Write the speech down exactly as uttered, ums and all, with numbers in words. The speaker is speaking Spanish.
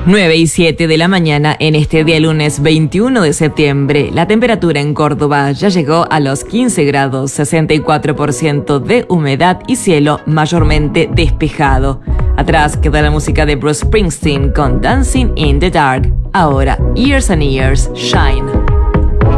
nueve y siete de la mañana en este día lunes veintiuno de septiembre. La temperatura en Córdoba ya llegó a los quince grados, sesenta y cuatro por ciento de humedad y cielo mayormente despejado. Atrás queda la música de Bruce Springsteen con Dancing in the Dark. Ahora, Years and Years Shine.